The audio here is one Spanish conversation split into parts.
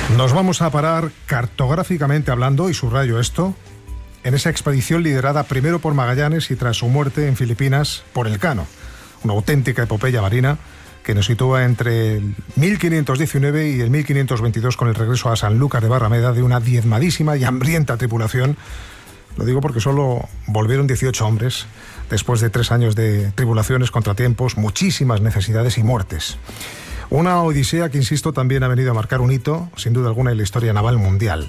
Nos vamos a parar cartográficamente hablando, y subrayo esto, en esa expedición liderada primero por Magallanes y tras su muerte en Filipinas por Elcano, una auténtica epopeya marina que nos sitúa entre el 1519 y el 1522 con el regreso a Sanlúcar de Barrameda de una diezmadísima y hambrienta tripulación. Lo digo porque solo volvieron 18 hombres después de 3 años de tribulaciones, contratiempos, muchísimas necesidades y muertes. Una odisea que, insisto, también ha venido a marcar un hito, sin duda alguna, en la historia naval mundial.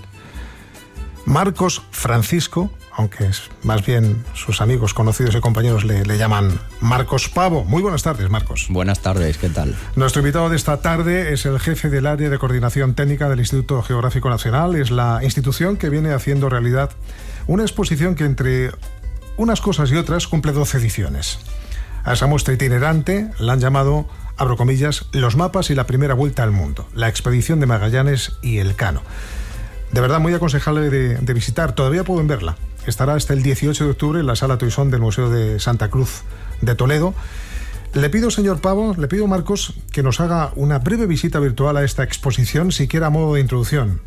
Marcos Francisco, aunque es más bien sus amigos, conocidos y compañeros le llaman Marcos Pavo. Muy buenas tardes, Marcos. Buenas tardes, ¿qué tal? Nuestro invitado de esta tarde es el jefe del área de coordinación técnica del Instituto Geográfico Nacional. Es la institución que viene haciendo realidad una exposición que, entre unas cosas y otras, cumple 12 ediciones. A esa muestra itinerante la han llamado, abro comillas, los mapas y la primera vuelta al mundo, la expedición de Magallanes y Elcano. De verdad, muy aconsejable de visitar. Todavía pueden verla. Estará hasta el 18 de octubre en la Sala Toisón del Museo de Santa Cruz de Toledo. Le pido, señor Pavo, le pido, Marcos, que nos haga una breve visita virtual a esta exposición, siquiera a modo de introducción.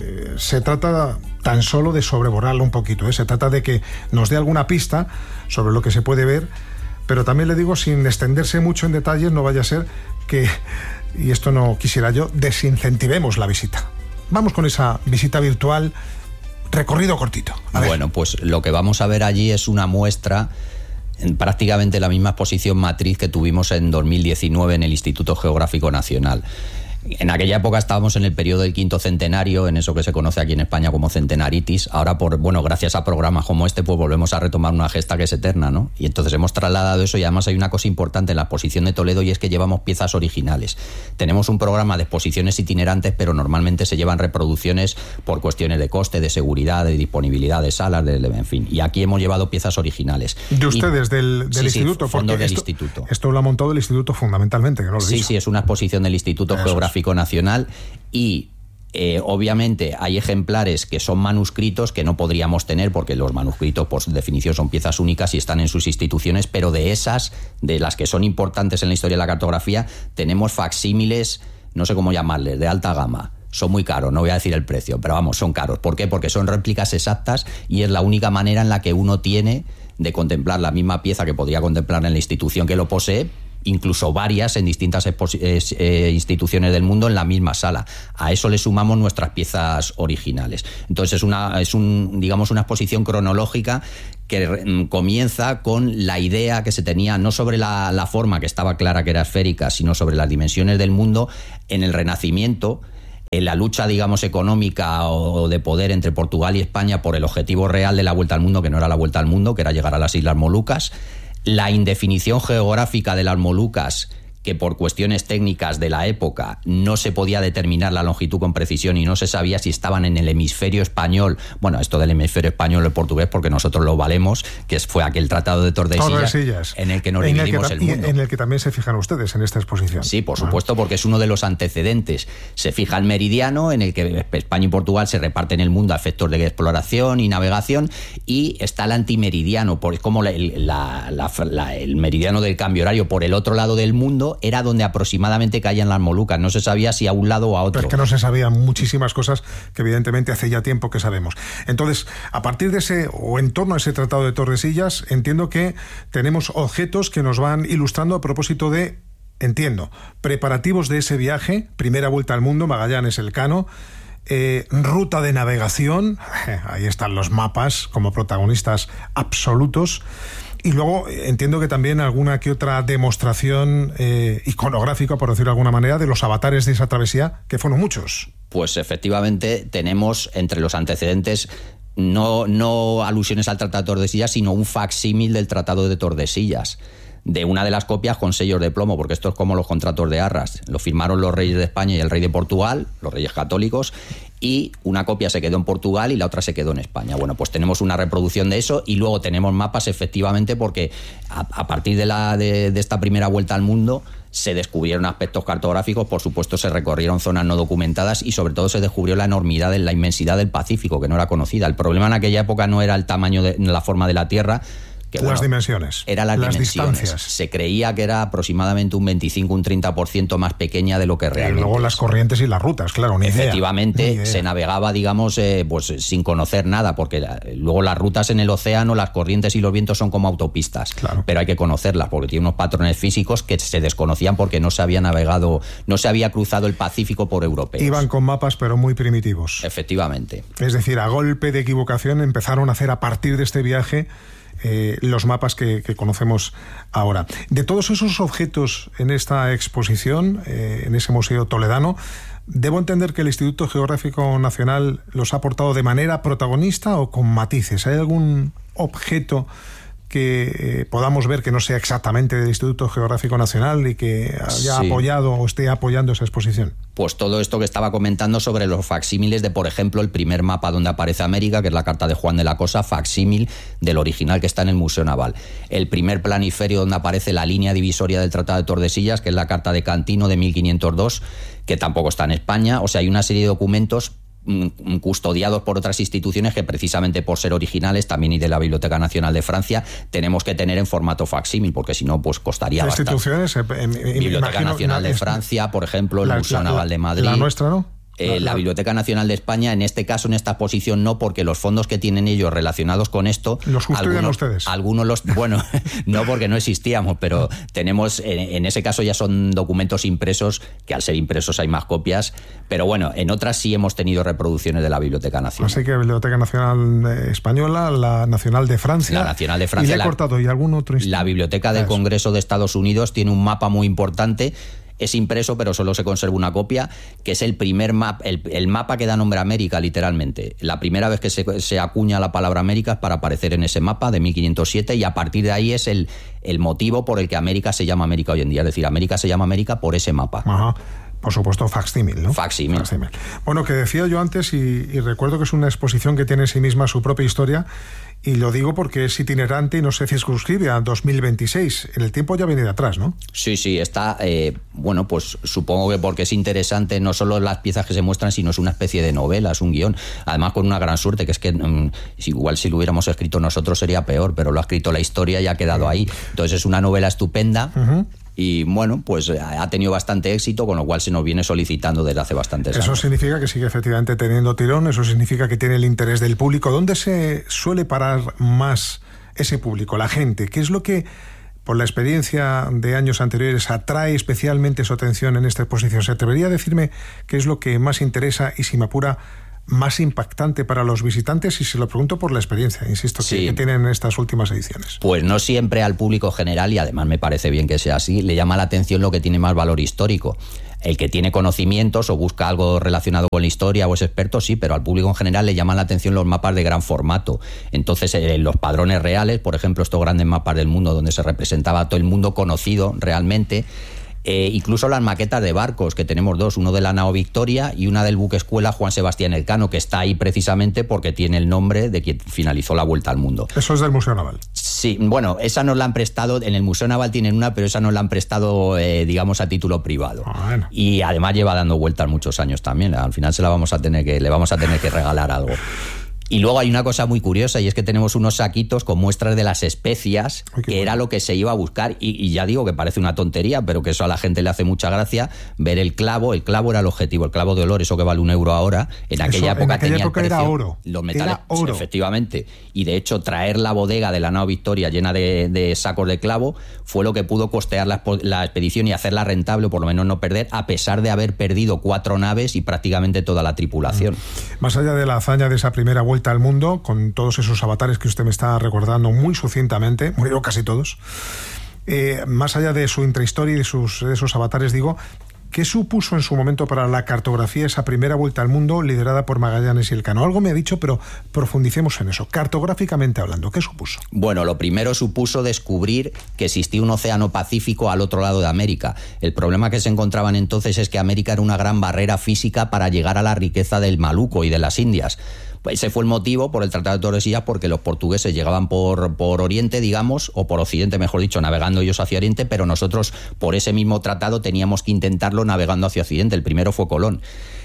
Se trata tan solo de sobrevolarlo un poquito, Se trata de que nos dé alguna pista sobre lo que se puede ver, pero también le digo, sin extenderse mucho en detalles, no vaya a ser que, y esto no quisiera yo, desincentivemos la visita. Vamos con esa visita virtual, recorrido cortito. Bueno, pues lo que vamos a ver allí es una muestra en prácticamente la misma exposición matriz que tuvimos en 2019 en el Instituto Geográfico Nacional. En aquella época estábamos en el periodo del quinto centenario, en eso que se conoce aquí en España como centenaritis. Ahora, gracias a programas como este, pues volvemos a retomar una gesta que es eterna, ¿no? Y entonces hemos trasladado eso, y además hay una cosa importante en la exposición de Toledo, y es que llevamos piezas originales. Tenemos un programa de exposiciones itinerantes, pero normalmente se llevan reproducciones por cuestiones de coste, de seguridad, de disponibilidad de salas, en fin. Y aquí hemos llevado piezas originales. ¿De ustedes, del instituto? Sí, fondos del instituto. Esto lo ha montado el instituto fundamentalmente, que no lo he dicho. Sí, es una exposición del Instituto Geográfico Nacional, y obviamente hay ejemplares que son manuscritos que no podríamos tener, porque los manuscritos por definición son piezas únicas y están en sus instituciones, pero de las que son importantes en la historia de la cartografía, tenemos facsímiles, no sé cómo llamarles, de alta gama. Son muy caros, no voy a decir el precio, pero vamos, son caros. ¿Por qué? Porque son réplicas exactas, y es la única manera en la que uno tiene de contemplar la misma pieza que podría contemplar en la institución que lo posee, incluso varias en distintas instituciones del mundo en la misma sala. A eso le sumamos nuestras piezas originales. Entonces es una exposición cronológica que comienza con la idea que se tenía, no sobre la forma, que estaba clara que era esférica, sino sobre las dimensiones del mundo en el Renacimiento, en la lucha, económica o de poder entre Portugal y España por el objetivo real de la vuelta al mundo, que no era la vuelta al mundo, que era llegar a las Islas Molucas. La indefinición geográfica de las Molucas, que por cuestiones técnicas de la época no se podía determinar la longitud con precisión y no se sabía si estaban en el hemisferio español. Bueno, esto del hemisferio español o el portugués, porque nosotros lo valemos, que fue aquel Tratado de Tordesillas en el que nos dividimos el mundo. En el que también se fijan ustedes en esta exposición. Sí, por supuesto, porque es uno de los antecedentes. Se fija el meridiano, en el que España y Portugal se reparten el mundo a efectos de exploración y navegación, y está el antimeridiano, porque es como el meridiano del cambio horario por el otro lado del mundo. Era donde aproximadamente caían las Molucas. No se sabía si a un lado o a otro. Pero es que no se sabían muchísimas cosas que evidentemente hace ya tiempo que sabemos. Entonces, a partir de ese, o en torno a ese Tratado de Tordesillas, entiendo que tenemos objetos que nos van ilustrando a propósito de, preparativos de ese viaje, primera vuelta al mundo, Magallanes, Elcano, ruta de navegación, ahí están los mapas como protagonistas absolutos. Y luego entiendo que también alguna que otra demostración iconográfica, por decirlo de alguna manera, de los avatares de esa travesía, que fueron muchos. Pues efectivamente tenemos entre los antecedentes no alusiones al Tratado de Tordesillas, sino un facsímil del Tratado de Tordesillas, de una de las copias con sellos de plomo, porque esto es como los contratos de arras. Lo firmaron los reyes de España y el rey de Portugal, los reyes católicos, y una copia se quedó en Portugal y la otra se quedó en España. Bueno, pues tenemos una reproducción de eso, y luego tenemos mapas, efectivamente, porque a partir de esta primera vuelta al mundo se descubrieron aspectos cartográficos, por supuesto se recorrieron zonas no documentadas, y sobre todo se descubrió la enormidad, la inmensidad del Pacífico, que no era conocida. El problema en aquella época no era el tamaño de la forma de la Tierra. Que, las dimensiones. Era las dimensiones. Distancias. Se creía que era aproximadamente un 25, un 30% más pequeña de lo que realmente y luego las corrientes y las rutas, claro, ni idea. Efectivamente, se navegaba, digamos, pues sin conocer nada, porque luego las rutas en el océano, las corrientes y los vientos son como autopistas, claro. Pero hay que conocerlas, porque tiene unos patrones físicos que se desconocían porque no se había navegado, no se había cruzado el Pacífico por europeos. Iban con mapas, pero muy primitivos. Efectivamente. Es decir, a golpe de equivocación empezaron a hacer a partir de este viaje los mapas que conocemos ahora. De todos esos objetos en esta exposición, en ese Museo Toledano, ¿debo entender que el Instituto Geográfico Nacional los ha aportado de manera protagonista o con matices? ¿Hay algún objeto que podamos ver que no sea exactamente del Instituto Geográfico Nacional y que haya apoyado o esté apoyando esa exposición? Pues todo esto que estaba comentando sobre los facsímiles de, por ejemplo, el primer mapa donde aparece América, que es la carta de Juan de la Cosa, facsímil del original que está en el Museo Naval. El primer planiferio donde aparece la línea divisoria del Tratado de Tordesillas, que es la carta de Cantino de 1502, que tampoco está en España. O sea, hay una serie de documentos custodiados por otras instituciones que precisamente por ser originales, también y de la Biblioteca Nacional de Francia, tenemos que tener en formato facsímil, porque si no, pues costaría bastante. Instituciones, Biblioteca Nacional de Francia, por ejemplo, el Museo Naval de Madrid. La nuestra, ¿no? La Biblioteca Nacional de España, en este caso, en esta exposición, no, porque los fondos que tienen ellos relacionados con esto... ¿Los custodian ustedes? Algunos los... Bueno, no porque no existíamos, pero tenemos... En ese caso ya son documentos impresos, que al ser impresos hay más copias, pero bueno, en otras sí hemos tenido reproducciones de la Biblioteca Nacional. Así que la Biblioteca Nacional Española, la Nacional de Francia... La Nacional de Francia... ¿Y le he cortado? ¿Y algún otro instituto? La Biblioteca del Congreso de Estados Unidos tiene un mapa muy importante. Es impreso, pero solo se conserva una copia, que es el primer mapa, el mapa que da nombre a América, literalmente. La primera vez que se acuña la palabra América es para aparecer en ese mapa de 1507, y a partir de ahí es el motivo por el que América se llama América hoy en día. Es decir, América se llama América por ese mapa. Ajá. Por supuesto, facsímil, ¿no? Facsímil. Bueno, que decía yo antes, y recuerdo que es una exposición que tiene en sí misma su propia historia, y lo digo porque es itinerante y no se circunscribe a 2026. En el tiempo ya viene de atrás, ¿no? Sí, está... bueno, pues supongo que porque es interesante no solo las piezas que se muestran, sino es una especie de novela, es un guión. Además, con una gran suerte, que es que igual si lo hubiéramos escrito nosotros sería peor, pero lo ha escrito la historia y ha quedado ahí. Entonces es una novela estupenda. Uh-huh. Y bueno, pues ha tenido bastante éxito, con lo cual se nos viene solicitando desde hace bastantes años. Eso significa que sigue efectivamente teniendo tirón, eso significa que tiene el interés del público. ¿Dónde se suele parar más ese público, la gente? ¿Qué es lo que, por la experiencia de años anteriores, atrae especialmente su atención en esta exposición? ¿Se atrevería a decirme qué es lo que más interesa y, si me apura, más impactante para los visitantes? Y se lo pregunto por la experiencia, insisto, que tienen estas últimas ediciones. Pues no siempre al público general, y además me parece bien que sea así, le llama la atención lo que tiene más valor histórico. El que tiene conocimientos o busca algo relacionado con la historia o es experto, sí, pero al público en general le llaman la atención los mapas de gran formato. Entonces, los padrones reales, por ejemplo, estos grandes mapas del mundo donde se representaba todo el mundo conocido realmente, incluso las maquetas de barcos, que tenemos dos, uno de la nao Victoria y una del buque escuela Juan Sebastián Elcano, que está ahí precisamente porque tiene el nombre de quien finalizó la Vuelta al Mundo. Eso es del Museo Naval. Sí, bueno, esa nos la han prestado, en el Museo Naval tienen una, pero esa nos la han prestado, digamos, a título privado. Bueno. Y además lleva dando vueltas muchos años también. Al final le vamos a tener que regalar algo. Y luego hay una cosa muy curiosa, y es que tenemos unos saquitos con muestras de las especias, que era lo que se iba a buscar, y ya digo que parece una tontería, pero que eso a la gente le hace mucha gracia, ver el clavo era el objetivo, el clavo de olor, eso que vale €1 ahora, en aquella época tenía el precio, era oro. Los metales, era oro. Efectivamente, y de hecho traer la bodega de la nao Victoria llena de sacos de clavo fue lo que pudo costear la expedición y hacerla rentable, o por lo menos no perder, a pesar de haber perdido 4 naves y prácticamente toda la tripulación. Más allá de la hazaña de esa primera vuelta al mundo, con todos esos avatares que usted me está recordando muy sucintamente, murieron casi todos, más allá de su intrahistoria y de esos avatares, digo, ¿qué supuso en su momento para la cartografía esa primera vuelta al mundo liderada por Magallanes y Elcano? Algo me ha dicho, pero profundicemos en eso. Cartográficamente hablando, ¿qué supuso? Bueno, lo primero supuso descubrir que existía un océano Pacífico al otro lado de América. El problema que se encontraban entonces es que América era una gran barrera física para llegar a la riqueza del Maluco y de las Indias. Pues ese fue el motivo por el Tratado de Tordesillas, porque los portugueses llegaban por Oriente, digamos, o por Occidente, mejor dicho, navegando ellos hacia Oriente, pero nosotros por ese mismo tratado teníamos que intentarlo navegando hacia Occidente. El primero fue Colón.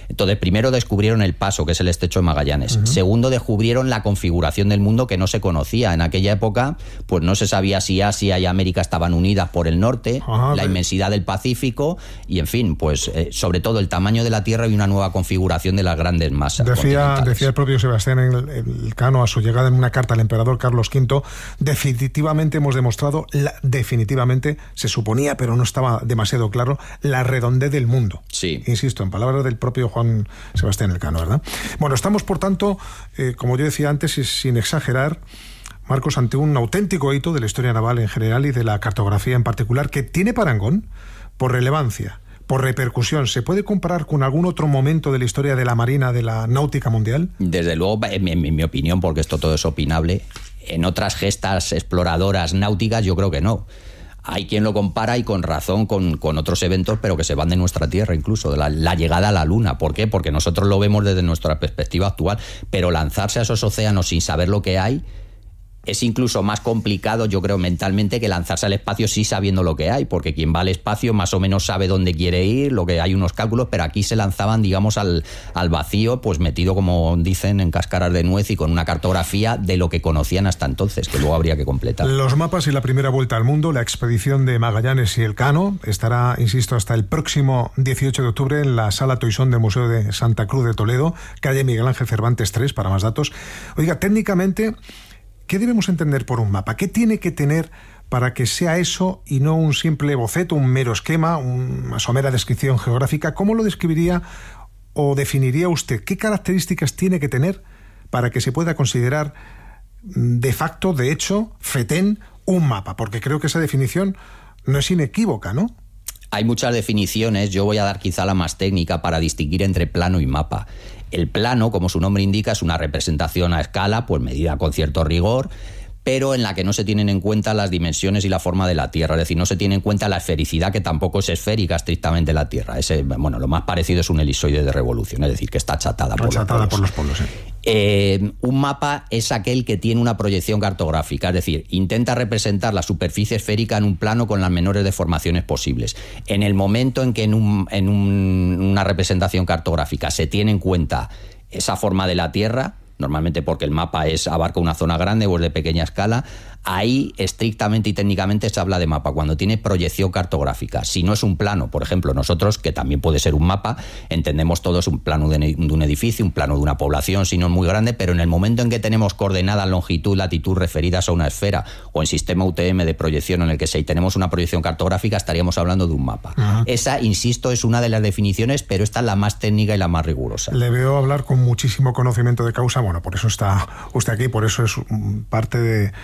Entonces, primero descubrieron el paso, que es el estrecho de Magallanes. Segundo, descubrieron la configuración del mundo que no se conocía. En aquella época, pues no se sabía si Asia y América estaban unidas por el norte, la inmensidad del Pacífico y, en fin, pues sobre todo el tamaño de la Tierra y una nueva configuración de las grandes masas. Decía el propio Sebastián el Cano a su llegada en una carta al emperador Carlos V, definitivamente hemos demostrado, definitivamente se suponía, pero no estaba demasiado claro, la redondez del mundo. Sí. Insisto, en palabras del propio Juan Sebastián Elcano, ¿verdad? Bueno, estamos, por tanto, como yo decía antes, y sin exagerar, Marcos, ante un auténtico hito de la historia naval en general y de la cartografía en particular, que tiene parangón por relevancia, por repercusión. ¿Se puede comparar con algún otro momento de la historia de la Marina, de la náutica mundial? Desde luego, en mi opinión, porque esto todo es opinable, en otras gestas exploradoras náuticas yo creo que no. Hay quien lo compara, y con razón, con otros eventos, pero que se van de nuestra Tierra, incluso de la llegada a la Luna. ¿Por qué? Porque nosotros lo vemos desde nuestra perspectiva actual, pero lanzarse a esos océanos sin saber lo que hay es incluso más complicado, yo creo, mentalmente, que lanzarse al espacio sí sabiendo lo que hay, porque quien va al espacio más o menos sabe dónde quiere ir, lo que hay unos cálculos, pero aquí se lanzaban, digamos, al vacío, pues metido, como dicen, en cáscaras de nuez y con una cartografía de lo que conocían hasta entonces, que luego habría que completar. Los mapas y la primera vuelta al mundo, la expedición de Magallanes y Elcano, estará, insisto, hasta el próximo 18 de octubre en la Sala Toisón del Museo de Santa Cruz de Toledo, calle Miguel Ángel Cervantes 3, para más datos. Oiga, técnicamente, ¿qué debemos entender por un mapa? ¿Qué tiene que tener para que sea eso y no un simple boceto, un mero esquema, una somera descripción geográfica? ¿Cómo lo describiría o definiría usted? ¿Qué características tiene que tener para que se pueda considerar de facto, de hecho, fetén, un mapa? Porque creo que esa definición no es inequívoca, ¿no? Hay muchas definiciones, yo voy a dar quizá la más técnica para distinguir entre plano y mapa. El plano, como su nombre indica, es una representación a escala, pues medida con cierto rigor, pero en la que no se tienen en cuenta las dimensiones y la forma de la Tierra. Es decir, no se tiene en cuenta la esfericidad, que tampoco es esférica estrictamente la Tierra. Lo más parecido es un elipsoide de revolución, es decir, que está achatada por los polos. Un mapa es aquel que tiene una proyección cartográfica, es decir, intenta representar la superficie esférica en un plano con las menores deformaciones posibles. En el momento en que en una representación cartográfica se tiene en cuenta esa forma de la Tierra, normalmente porque el mapa abarca una zona grande o es de pequeña escala, ahí estrictamente y técnicamente se habla de mapa, cuando tiene proyección cartográfica. Si no es un plano, por ejemplo, nosotros, que también puede ser un mapa, entendemos todos un plano de un edificio, un plano de una población, si no es muy grande, pero en el momento en que tenemos coordenadas, longitud, latitud referidas a una esfera, o en sistema UTM de proyección en el que tenemos una proyección cartográfica, estaríamos hablando de un mapa. Ajá. Esa, insisto, es una de las definiciones, pero esta es la más técnica y la más rigurosa. Le veo hablar con muchísimo conocimiento de causa, bueno, por eso está usted aquí, por eso es parte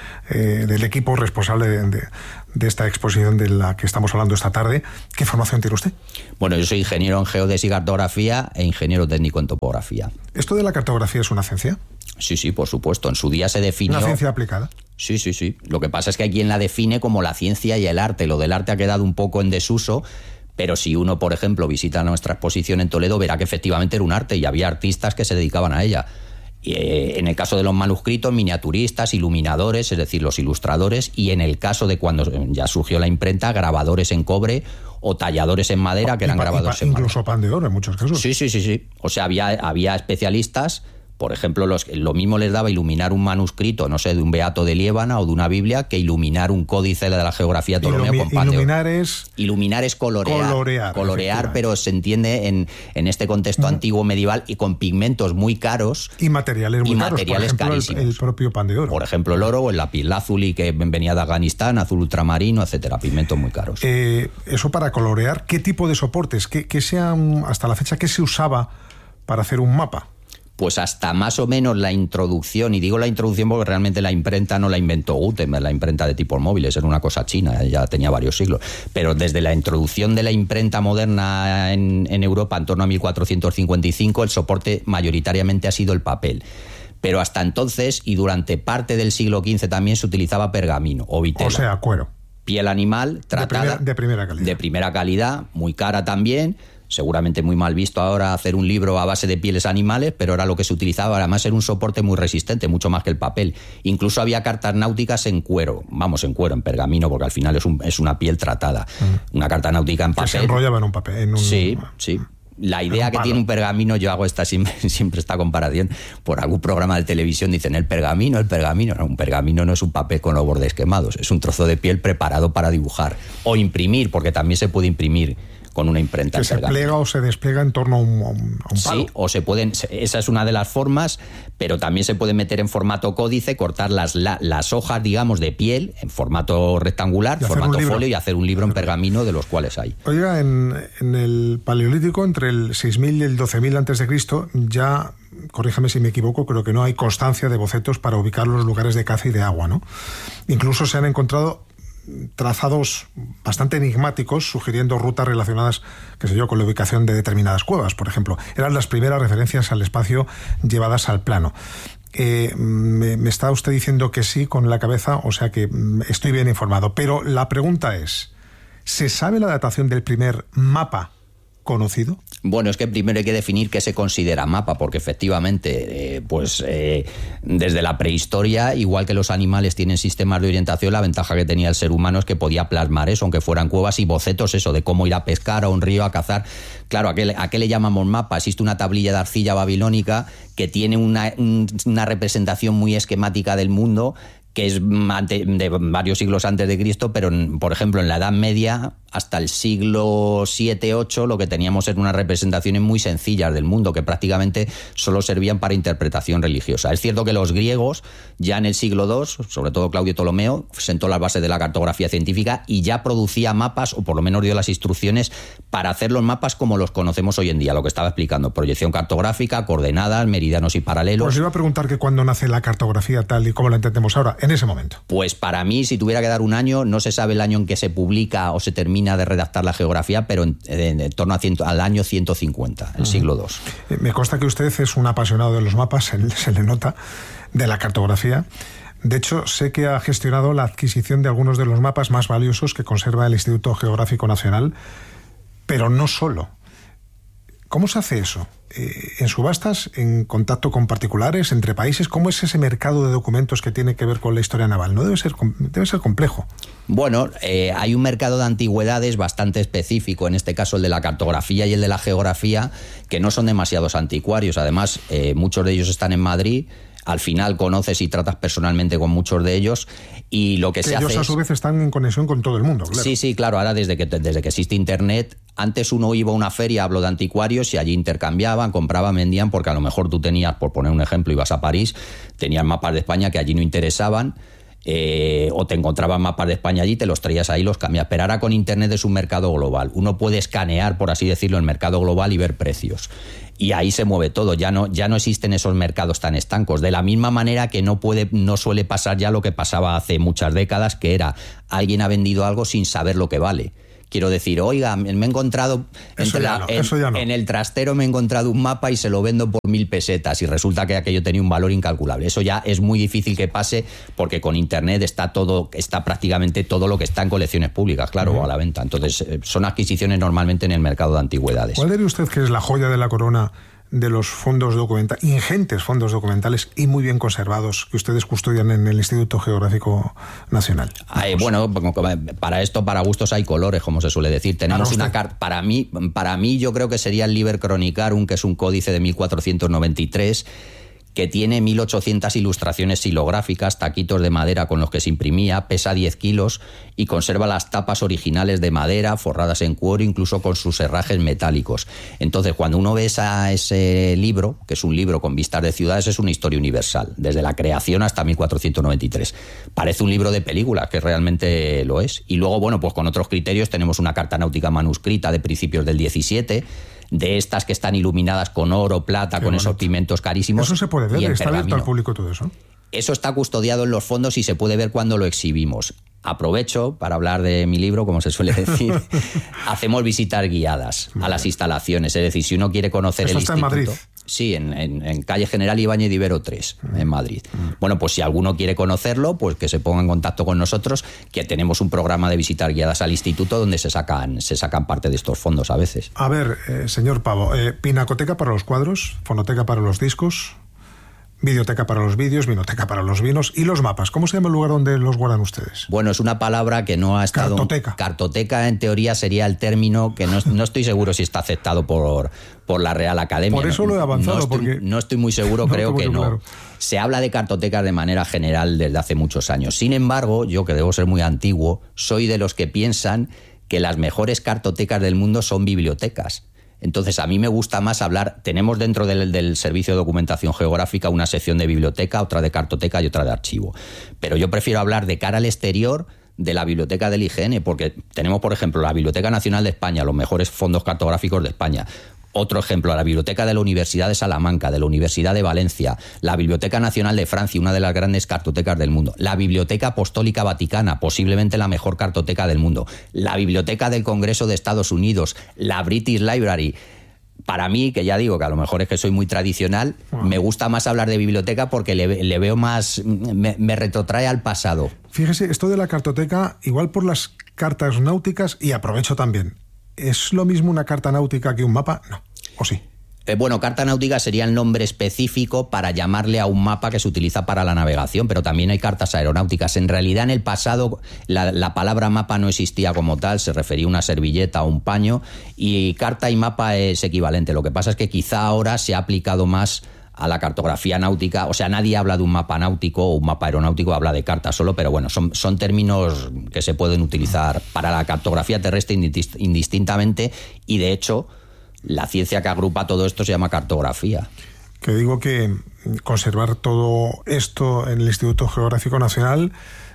del equipo responsable de esta exposición de la que estamos hablando esta tarde. ¿Qué formación tiene usted? Bueno, yo soy ingeniero en geodesia y cartografía e ingeniero técnico en topografía. ¿Esto de la cartografía es una ciencia? Sí, por supuesto. En su día se definió... ¿Una ciencia aplicada? Sí. Lo que pasa es que hay quien la define como la ciencia y el arte. Lo del arte ha quedado un poco en desuso, pero si uno, por ejemplo, visita nuestra exposición en Toledo, verá que efectivamente era un arte y había artistas que se dedicaban a ella. En el caso de los manuscritos, miniaturistas, iluminadores, es decir, los ilustradores, y en el caso de cuando ya surgió la imprenta, grabadores en cobre o talladores en madera, que eran grabadores en madera. Incluso pan de oro en muchos casos. Sí. O sea, había especialistas. Por ejemplo, lo mismo les daba iluminar un manuscrito, no sé, de un Beato de Liébana o de una Biblia, que iluminar un códice de la geografía Ptolomeo con pan de oro. Iluminar es colorear, pero se entiende en este contexto antiguo medieval y con pigmentos muy caros y materiales muy caros. Por ejemplo, carísimos. El propio pan de oro. Por ejemplo, el oro o el lapislázuli, que venía de Afganistán, azul ultramarino, etcétera, pigmentos muy caros. Eso para colorear, ¿qué tipo de soportes? ¿Qué sean hasta la fecha, qué se usaba para hacer un mapa? Pues hasta más o menos la introducción, y digo la introducción porque realmente la imprenta no la inventó Gutenberg, la imprenta de tipos móviles, era una cosa china, ya tenía varios siglos, pero desde la introducción de la imprenta moderna en Europa en torno a 1455, el soporte mayoritariamente ha sido el papel. Pero hasta entonces, y durante parte del siglo XV también, se utilizaba pergamino o vitela. O sea, cuero. Piel animal, tratada de primera calidad. De primera calidad, muy cara también. Seguramente muy mal visto ahora hacer un libro a base de pieles animales, pero era lo que se utilizaba. Además era un soporte muy resistente, mucho más que el papel. Incluso había cartas náuticas en cuero, en pergamino, porque al final es una piel tratada. Una carta náutica en papel. Que se enrollaba en un papel. Sí. La idea que tiene un pergamino, yo hago siempre esta comparación, por algún programa de televisión dicen el pergamino, no, un pergamino no es un papel con los bordes quemados, es un trozo de piel preparado para dibujar o imprimir, porque también se puede imprimir con una imprenta. Que se plega o se despliega en torno a un palo. Sí, o se pueden, esa es una de las formas, pero también se puede meter en formato códice, cortar las hojas, digamos, de piel en formato rectangular, formato folio, y hacer un libro en pergamino, de los cuales hay. Oiga, en el Paleolítico, entre el 6000 y el 12000 a.C., ya, corríjame si me equivoco, creo que no hay constancia de bocetos para ubicar los lugares de caza y de agua, ¿no? Incluso se han encontrado trazados bastante enigmáticos sugiriendo rutas relacionadas, qué sé yo, con la ubicación de determinadas cuevas, por ejemplo. Eran las primeras referencias al espacio llevadas al plano. Me está usted diciendo que sí con la cabeza, o sea que estoy bien informado, pero la pregunta es, ¿se sabe la datación del primer mapa conocido? Bueno, es que primero hay que definir qué se considera mapa, porque efectivamente, desde la prehistoria, igual que los animales tienen sistemas de orientación, la ventaja que tenía el ser humano es que podía plasmar eso, aunque fueran cuevas y bocetos, eso, de cómo ir a pescar a un río, a cazar. Claro, ¿a qué le llamamos mapa? Existe una tablilla de arcilla babilónica que tiene una representación muy esquemática del mundo, que es de varios siglos antes de Cristo, pero por ejemplo en la Edad Media, hasta el siglo VII-VIII, lo que teníamos eran unas representaciones muy sencillas del mundo, que prácticamente solo servían para interpretación religiosa. Es cierto que los griegos, ya en el siglo II, sobre todo Claudio Ptolomeo, sentó las bases de la cartografía científica y ya producía mapas, o por lo menos dio las instrucciones para hacer los mapas como los conocemos hoy en día, lo que estaba explicando: proyección cartográfica, coordenadas, meridianos y paralelos. Pues iba a preguntar que cuándo nace la cartografía tal y como la entendemos ahora, en ese momento. Pues para mí, si tuviera que dar un año, no se sabe el año en que se publica o se termina de redactar la geografía, pero en torno al año 150, el siglo II. Me consta que usted es un apasionado de los mapas, se le nota, de la cartografía. De hecho, sé que ha gestionado la adquisición de algunos de los mapas más valiosos que conserva el Instituto Geográfico Nacional, pero no solo. ¿Cómo se hace eso? ¿En subastas? ¿En contacto con particulares? ¿Entre países? ¿Cómo es ese mercado de documentos que tiene que ver con la historia naval? No debe ser complejo. Bueno, hay un mercado de antigüedades bastante específico, en este caso el de la cartografía y el de la geografía, que no son demasiados anticuarios. Además, muchos de ellos están en Madrid. Al final conoces y tratas personalmente con muchos de ellos, y lo que se hace ellos a su vez están en conexión con todo el mundo, claro. Sí, claro. Ahora desde que existe internet, antes uno iba a una feria, hablo de anticuarios, y allí intercambiaban, compraban, vendían, porque a lo mejor tú tenías, por poner un ejemplo, ibas a París, tenías mapas de España que allí no interesaban, o te encontraban mapas de España allí, te los traías ahí, los cambias. Pero ahora con internet es un mercado global. Uno puede escanear, por así decirlo, el mercado global y ver precios. Y ahí se mueve todo, ya no existen esos mercados tan estancos. De la misma manera que no suele pasar ya lo que pasaba hace muchas décadas, que era alguien ha vendido algo sin saber lo que vale. Quiero decir, oiga, me he encontrado en el trastero me he encontrado un mapa y se lo vendo por 1.000 pesetas, y resulta que aquello tenía un valor incalculable. Eso ya es muy difícil que pase, porque con internet está prácticamente todo lo que está en colecciones públicas, claro, a la venta. Entonces, son adquisiciones normalmente en el mercado de antigüedades. ¿Cuál diría usted que es la joya de la corona de los fondos documentales, ingentes fondos documentales y muy bien conservados, que ustedes custodian en el Instituto Geográfico Nacional? Bueno, para gustos hay colores, como se suele decir. Tenemos una carta, para mí yo creo que sería el Liber Chronicarum, que es un códice de 1493, que tiene 1.800 ilustraciones silográficas, taquitos de madera con los que se imprimía, pesa 10 kilos y conserva las tapas originales de madera, forradas en cuero, incluso con sus herrajes metálicos. Entonces, cuando uno ve ese libro, que es un libro con vistas de ciudades, es una historia universal, desde la creación hasta 1493. Parece un libro de película, que realmente lo es. Y luego, bueno, pues con otros criterios tenemos una carta náutica manuscrita de principios del 17, de estas que están iluminadas con oro, plata, con esos pigmentos carísimos. ¿Eso se puede ver? ¿Está abierto al público todo eso? Eso está custodiado en los fondos y se puede ver cuando lo exhibimos. Aprovecho para hablar de mi libro, como se suele decir. Hacemos visitas guiadas a las instalaciones. Es decir, si uno quiere conocer el instituto... ¿Está en Madrid? Sí, en calle General Ibáñez de Ibero 3, en Madrid. Bueno, pues si alguno quiere conocerlo, pues que se ponga en contacto con nosotros, que tenemos un programa de visitas guiadas al instituto donde se sacan parte de estos fondos a veces. A ver, señor Pavo, pinacoteca para los cuadros, fonoteca para los discos, Videoteca para los vídeos, vinoteca para los vinos. ¿Y los mapas? ¿Cómo se llama el lugar donde los guardan ustedes? Bueno, es una palabra que no ha estado... Cartoteca. Cartoteca, en teoría, sería el término que no estoy seguro si está aceptado por la Real Academia. Por eso lo he avanzado, porque... No estoy muy seguro, creo que no. Claro. Se habla de cartotecas de manera general desde hace muchos años. Sin embargo, yo, que debo ser muy antiguo, soy de los que piensan que las mejores cartotecas del mundo son bibliotecas. Entonces, a mí me gusta más hablar... Tenemos dentro del Servicio de Documentación Geográfica una sección de biblioteca, otra de cartoteca y otra de archivo. Pero yo prefiero hablar de cara al exterior de la biblioteca del IGN, porque tenemos, por ejemplo, la Biblioteca Nacional de España, los mejores fondos cartográficos de España. Otro ejemplo, la Biblioteca de la Universidad de Salamanca, de la Universidad de Valencia, la Biblioteca Nacional de Francia, una de las grandes cartotecas del mundo, la Biblioteca Apostólica Vaticana, posiblemente la mejor cartoteca del mundo, la Biblioteca del Congreso de Estados Unidos, la British Library. Para mí, que ya digo que a lo mejor es que soy muy tradicional, me gusta más hablar de biblioteca porque le veo más... Me retrotrae al pasado. Fíjese, esto de la cartoteca, igual por las cartas náuticas, y aprovecho también, ¿es lo mismo una carta náutica que un mapa? No, ¿o sí? Bueno, carta náutica sería el nombre específico para llamarle a un mapa que se utiliza para la navegación, pero también hay cartas aeronáuticas. En realidad, en el pasado, la palabra mapa no existía como tal, se refería a una servilleta o un paño, y carta y mapa es equivalente. Lo que pasa es que quizá ahora se ha aplicado más a la cartografía náutica. O sea, nadie habla de un mapa náutico o un mapa aeronáutico, habla de carta solo, pero bueno, son términos que se pueden utilizar para la cartografía terrestre indistintamente, y de hecho... La ciencia que agrupa todo esto se llama cartografía. Que digo que conservar todo esto en el Instituto Geográfico Nacional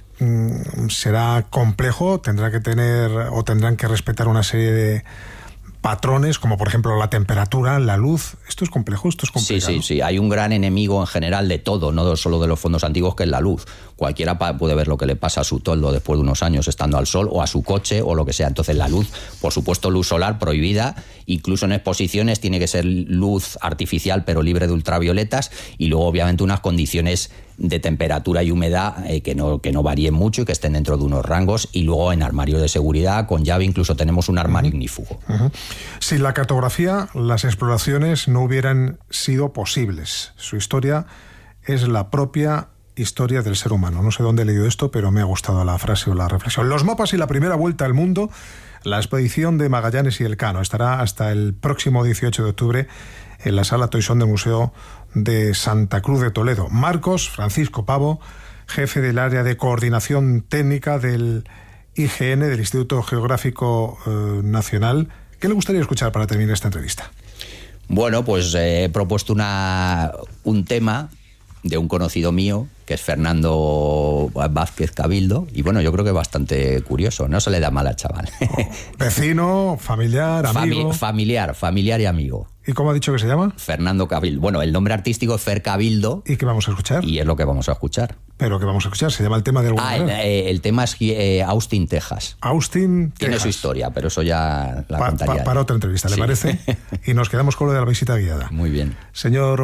será complejo, tendrán que respetar una serie de patrones, como por ejemplo la temperatura, la luz. Esto es complejo, esto es complicado. Sí. Hay un gran enemigo en general de todo, no solo de los fondos antiguos, que es la luz. Cualquiera puede ver lo que le pasa a su toldo después de unos años estando al sol, o a su coche, o lo que sea. Entonces la luz, por supuesto, luz solar prohibida, incluso en exposiciones tiene que ser luz artificial pero libre de ultravioletas, y luego obviamente unas condiciones de temperatura y humedad que no varíen mucho y que estén dentro de unos rangos, y luego en armarios de seguridad con llave, incluso tenemos un armario ignífugo. Sin la cartografía, las exploraciones no hubieran sido posibles. Su historia es la propia historia del ser humano. No sé dónde he leído esto, pero me ha gustado la frase o la reflexión. Los mapas y la primera vuelta al mundo, la expedición de Magallanes y Elcano, estará hasta el próximo 18 de octubre en la Sala Toisón del Museo de Santa Cruz de Toledo. Marcos Francisco Pavo, jefe del área de coordinación técnica del IGN, del Instituto Geográfico Nacional. ¿Qué le gustaría escuchar para terminar esta entrevista? Bueno, pues he propuesto un tema de un conocido mío, que es Fernando Vázquez Cabildo, y bueno, yo creo que es bastante curioso, no se le da mal al chaval. Vecino, familiar, amigo. Familiar y amigo. ¿Y cómo ha dicho que se llama? Fernando Cabildo. Bueno, el nombre artístico es Fer Cabildo. ¿Y qué vamos a escuchar? Y es lo que vamos a escuchar. ¿Pero qué vamos a escuchar? ¿Se llama el tema de alguna manera? El tema es Austin, Texas. Austin, Texas. Tiene su historia, pero eso ya la contaría. Para otra entrevista, ¿le parece? Y nos quedamos con lo de la visita guiada. Muy bien. Señor